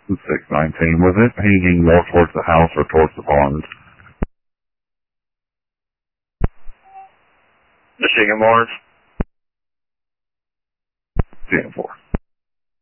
619. Was it hanging more towards the house or towards the barns? Michigan barns. 10-4.